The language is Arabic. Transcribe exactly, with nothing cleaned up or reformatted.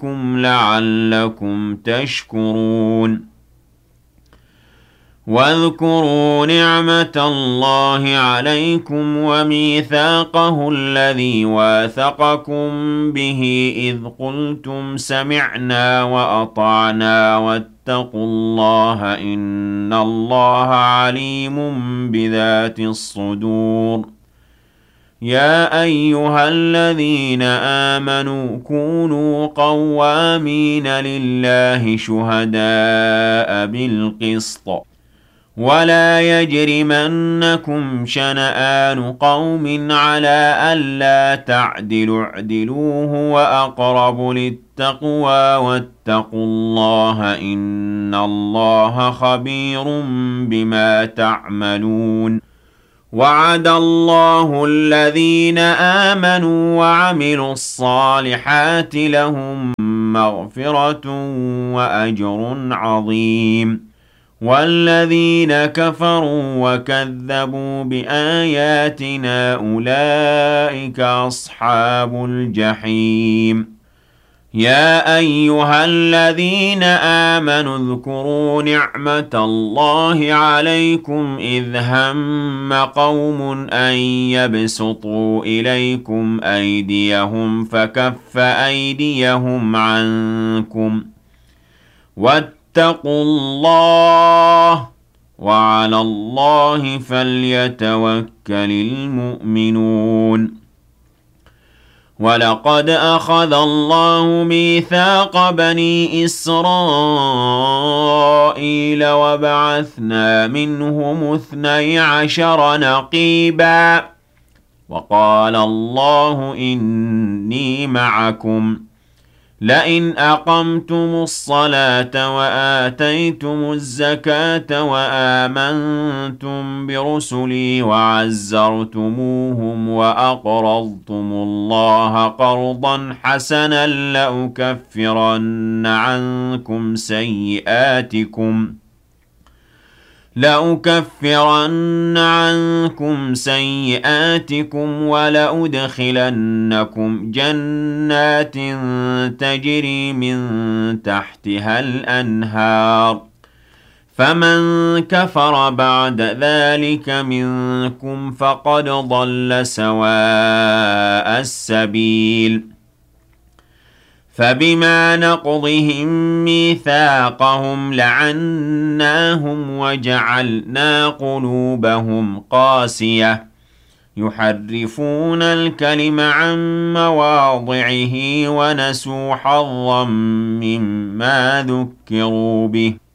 رَبِّكُمْ لَعَلَّكُمْ تَشْكُرُونَ واذكروا نعمة الله عليكم وميثاقه الذي واثقكم به إذ قلتم سمعنا وأطعنا واتقوا الله إن الله عليم بذات الصدور يا أيها الذين آمنوا كونوا قوامين لله شهداء بالقسط ولا يجرمنكم شنآن قوم على ألا تعدلوا اعدلوا هو أقرب للتقوى واتقوا الله إن الله خبير بما تعملون وعد الله الذين آمنوا وعملوا الصالحات لهم مغفرة وأجر عظيم والذين كفروا وكذبوا بآياتنا أولئك أصحاب الجحيم يا أيها الذين آمنوا اذكروا نعمة الله عليكم إذ هم قوم أن يبسطوا إليكم أيديهم فكف أيديهم عنكم واتقوا الله وعلى الله فليتوكل المؤمنون ولقد أخذ الله ميثاق بني إسرائيل وبعثنا منهم اثني عشر نقيبا وقال الله إني معكم لئن أقمتم الصلاة وآتيتم الزكاة وآمنتم برسلي وعزرتموهم وأقرضتم الله قرضا حسنا لأكفرن عنكم سيئاتكم لأكفرن عنكم سيئاتكم ولأدخلنكم جنات تجري من تحتها الأنهار فمن كفر بعد ذلك منكم فقد ضل سواء السبيل فبما نقضهم ميثاقهم لعناهم وجعلنا قلوبهم قاسية يحرفون الكلم عن مواضعه ونسوا حظا مما ذكروا به